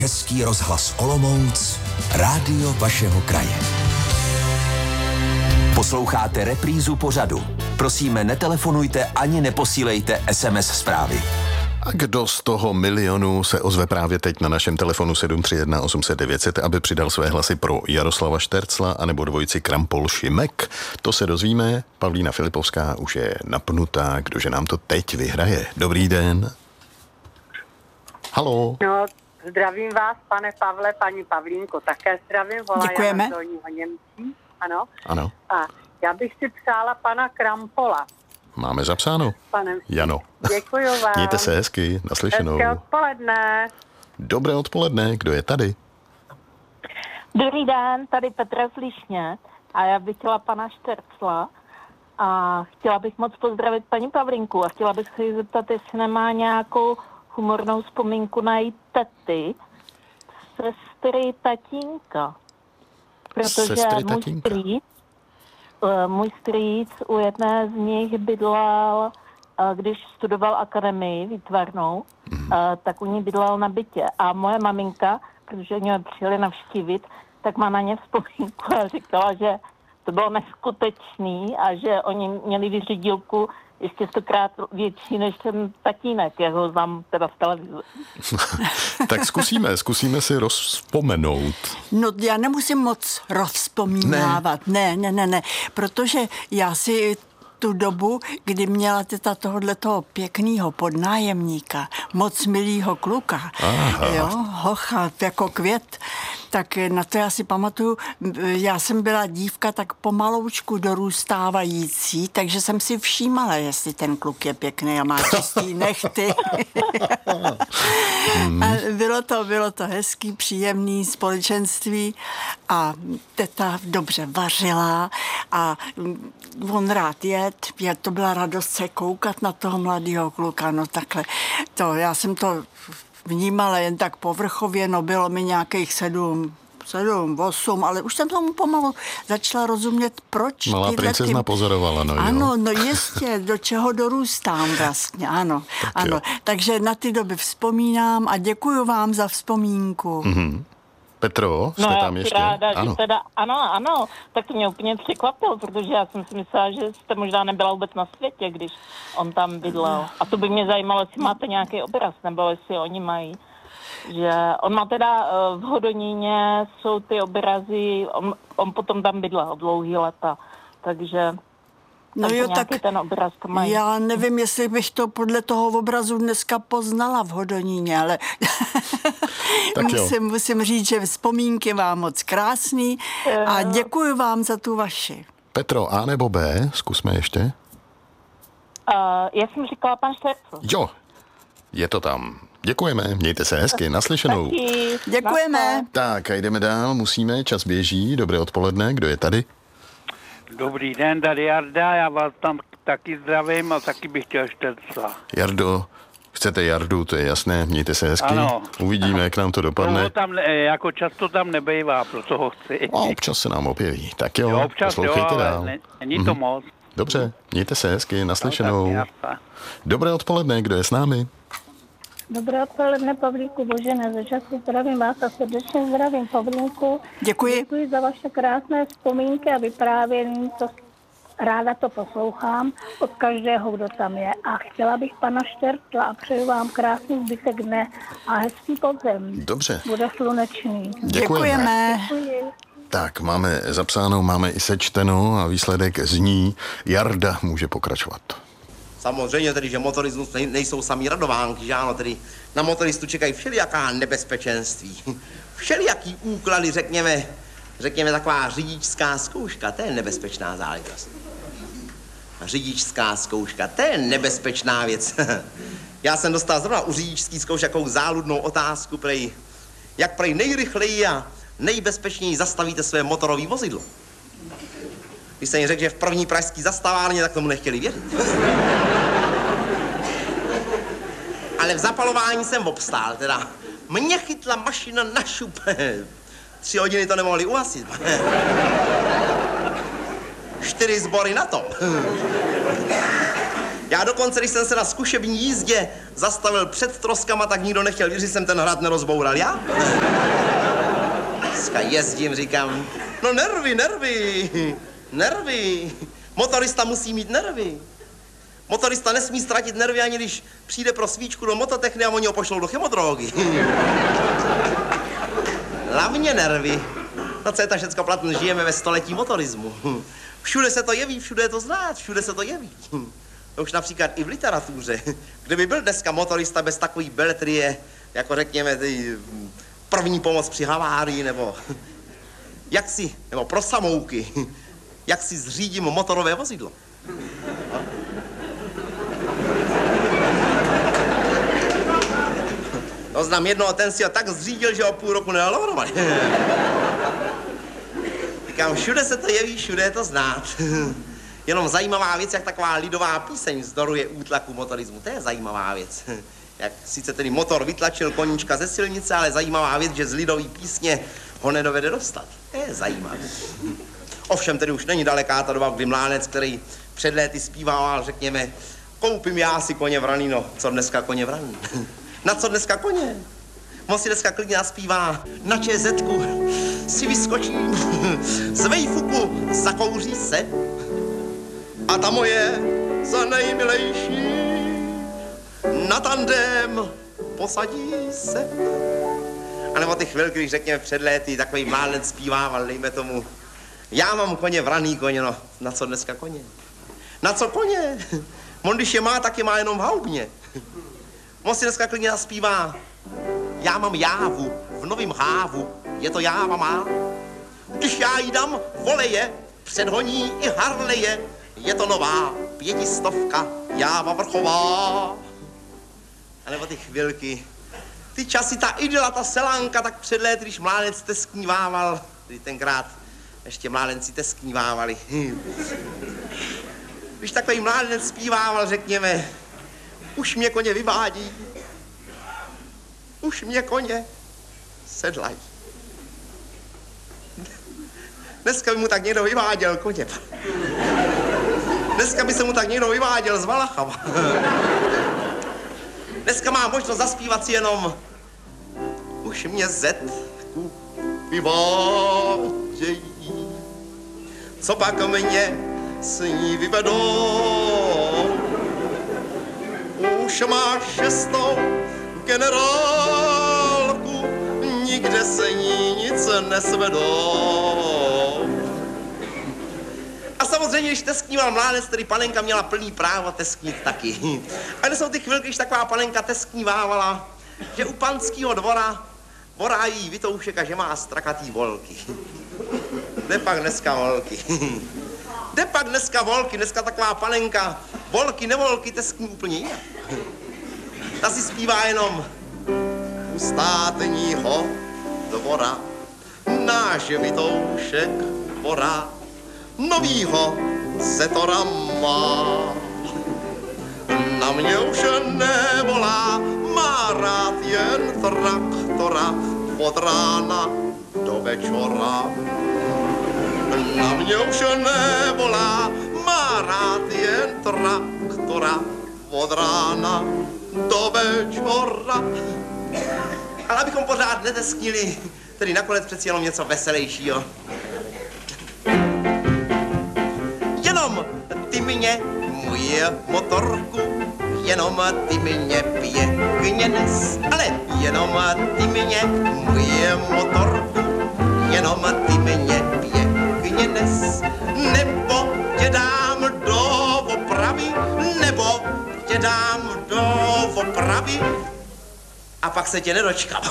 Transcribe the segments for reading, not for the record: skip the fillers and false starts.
Český rozhlas Olomouc, rádio vašeho kraje. Posloucháte reprízu pořadu. Prosíme, netelefonujte ani neposílejte SMS zprávy. A kdo z toho milionu se ozve právě teď na našem telefonu 731 800 900, aby přidal své hlasy pro Jaroslava Štercla anebo dvojici Krampol Šimek? To se dozvíme. Pavlína Filipovská už je napnutá. Kdože nám to teď vyhraje? Dobrý den. Haló. No, zdravím vás, pane Pavle, paní Pavlínko, také zdravím. Děkujeme. Jana z Dolního Němčí, ano. Ano. A já bych si přála pana Krampola. Máme zapsáno. Panem. Jano. Děkuju vám. Mějte se hezky, naslyšenou. Hezké odpoledne. Dobré odpoledne, kdo je tady? Dobrý den, tady Petra z Líšně a já bych chtěla pana Štercla a chtěla bych moc pozdravit paní Pavlinku a chtěla bych se jí zeptat, jestli nemá nějakou humornou vzpomínku na její tety, sestry tatínka. Protože můj strýc u jedné z nich bydlel, když studoval akademii výtvarnou, tak u ní bydlel na bytě. A moje maminka, protože mě přijeli navštívit, tak má na ně vzpomínku a říkala, že to bylo neskutečný a že oni měli vyřídilku ještě 100krát větší než ten tatínek, jak ho znám teda v televizi. Tak zkusíme si rozvzpomenout. No, já nemusím moc rozvzpomínávat. Ne, protože já si tu dobu, kdy měla teta tohoto pěknýho podnájemníka, moc milýho kluka, jo, hocha jako květ, tak na to já si pamatuju, já jsem byla dívka tak pomaloučku dorůstávající, takže jsem si všímala, jestli ten kluk je pěkný a má čistý nechty. A bylo to hezký, příjemný společenství a teta dobře vařila a on rád jet. To byla radost se koukat na toho mladého kluka, no takhle. Já jsem to vnímala jen tak povrchově, no bylo mi nějakých 7, 8, ale už jsem tomu pomalu začala rozumět, proč. Malá princezna pozorovala, no jo. Ano, no jistě, do čeho dorůstám vlastně, ano. Tak ano. jo. Takže na ty doby vzpomínám a děkuju vám za vzpomínku. Mhm. Petro, jste tam ještě? Ráda, Ano. že teda, ano, tak to mě úplně překvapilo, protože já jsem si myslela, že jste možná nebyla vůbec na světě, když on tam bydlel. A to by mě zajímalo, jestli máte nějaký obraz, nebo jestli oni mají. Že on má teda v Hodoníně, jsou ty obrazy, on potom tam bydlel dlouhý leta, takže... No jo, tak ten obraz to mají. Já nevím, jestli bych to podle toho obrazu dneska poznala v Hodoníně, ale musím říct, že vzpomínky mám moc krásný a děkuji vám za tu vaši. Petro, A nebo B? Zkusme ještě. Já jsem říkala pan Štercl. Jo, je to tam. Děkujeme, mějte se hezky, naslyšenou. Taky. Děkujeme. Tak a jdeme dál, musíme, čas běží. Dobré odpoledne, kdo je tady? Dobrý den, tady Jarda, já vás tam taky zdravím a taky bych chtěl Štercla. Jardo, chcete Jardu, to je jasné, mějte se hezky. Ano. Uvidíme, jak nám to dopadne. No, tam, jako často tam nebejvá, proto ho chci. A občas se nám objeví. Tak jo, občas poslouchejte jo, dál. ale není to moc. Dobře, mějte se hezky, naslyšenou. No, Dobré odpoledne, kdo je s námi? Dobré odpoledne, Pavlíku Božené, ze času zdravím vás a srdečně zdravím, Pavlíku. Děkuji. Děkuji za vaše krásné vzpomínky a vyprávění, ráda to poslouchám od každého, kdo tam je. A chtěla bych pana Štercla a přeju vám krásný zbytek dne a hezký podzem. Dobře. Bude slunečný. Děkujeme. Děkuji. Tak, máme zapsáno, máme i sečteno a výsledek zní, Jarda může pokračovat. Samozřejmě tedy, že motorismus nejsou samý radovánky, že ano, tedy na motoristu čekají všelijaká nebezpečenství. Všelijaký úklady, řekněme taková řidičská zkouška, to je nebezpečná záležitost. Řidičská zkouška, to je nebezpečná věc. Já jsem dostal zrovna u řidičský zkoušek takovou záludnou otázku, jak nejrychleji a nejbezpečněji zastavíte své motorové vozidlo. Když jsem jim řekl, že v první pražský zastavárně, tak tomu nechtěli věřit. Ale v zapalování jsem obstál, teda. Mě chytla mašina na šup. 3 hodiny to nemohli uhasit. 4 sbory na tom. Já dokonce, když jsem se na zkušební jízdě zastavil před troskama, tak nikdo nechtěl věřit, že jsem ten hrad nerozboural. Já? Dneska jezdím, říkám, no nervy. Motorista musí mít nervy. Motorista nesmí ztratit nervy, ani když přijde pro svíčku do mototechny a oni ho pošlou do chemodrogy. Hlavně nervy. No co je ta všecko platné, žijeme ve století motorismu. Všude se to jeví, všude je to znát, všude se to jeví. Už například i v literatuře. Kdyby byl dneska motorista bez takový beletrie, jako řekněme, ty první pomoc při havárii, nebo pro samouky, jak si zřídím motorové vozidlo. No znám jednoho, ten si ho tak zřídil, že ho půl roku nedal dohromady. Říkám, všude se to jeví, všude je to znát. Jenom zajímavá věc, jak taková lidová píseň vzdoruje útlaku motorismu. To je zajímavá věc. Jak sice tedy motor vytlačil koníčka ze silnice, ale zajímavá věc, že z lidový písně ho nedovede dostat. To je zajímavé. Ovšem tedy už není daleká ta doba, kdy mládec, který před léty zpíval, řekněme, koupím já si koně vraný, no, co dneska koně vraný. Na co dneska koně? On si dneska klidně naspívá, na ČZ-ku si vyskočím, z vejfuku zakouří se a ta moje za nejmilejší na tandem posadí se. A nebo ty chvilky, když řekněme před léty, takový mládec zpívával, dejme tomu, já mám koně, vraný koně, no, na co dneska koně? Na co koně? On když je má, tak je má jenom v haubně. On si dneska klidně naspívá, já mám jávu v novým hávu, je to jáva má. Když já jí dám voleje, předhoní i harleje, je to nová 500 jáva vrchová. A nebo ty chvilky, ty časy, ta idyla, ta selánka, tak před léty, když mládec tesknívával, když tenkrát ještě mládenci tesknívávali. Když takový mládenec zpívával, řekněme, už mě koně vyvádí, už mě koně sedlají. Dneska by mu tak někdo vyváděl koně. Dneska by se mu tak někdo vyváděl z Valachava. Dneska má možnost zaspívat si jenom už mě zetku vyvádějí. Co pak mě s ní vyvedou? Už máš 6. generálku, nikde se ní nic nesvedou. A samozřejmě, když teskníval mládec, tedy panenka měla plný právo tesknit taky. A kde jsou ty chvilky, když taková panenka tesknívávala, že u panského dvora vorájí Vitoušek a že má strakatý volky. Kde pak dneska volky? Kde pak dneska volky? Dneska taková panenka volky, nevolky teskní úplně jinak. Ta si zpívá jenom u státního dvora náš Vitoušek vorá novýho setora má. Na mě už nevolá, má rád jen traktora od rána do večera. Na mě už nevolá, má rád jen traktora od rána do večera. Ale abychom pořád netesknili, tedy nakonec přeci jenom něco veselějšího. Jenom ty mě, moje motorku, jenom ty mě pěkně nes. Ale jenom ty mě, moje motorku, jenom ty mě pěkně nes. Nebo tě dám do opravy, nebo tě dám do opravy a pak se tě nedočkám.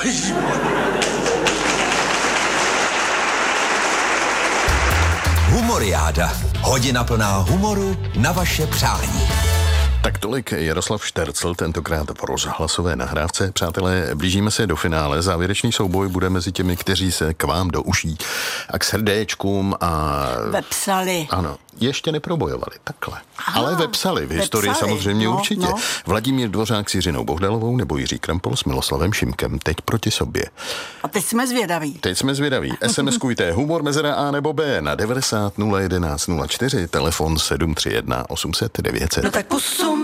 Humoriáda. Hodina plná humoru na vaše přání. Tak tolik Jaroslav Štercl, tentokrát v rozhlasové nahrávce. Přátelé, blížíme se do finále. Závěrečný souboj bude mezi těmi, kteří se k vám do uší a k srdéčkům a... Vepsali. Ano, ještě neprobojovali, takhle. Ale vepsali, v historii samozřejmě určitě. No. Vladimír Dvořák s Jiřinou Bohdalovou nebo Jiří Krampol s Miloslavem Šimkem teď proti sobě. A teď jsme zvědaví. SMS-kujte humor mezera A nebo B na 90 011 04, telefon 731 800 900. No tak 8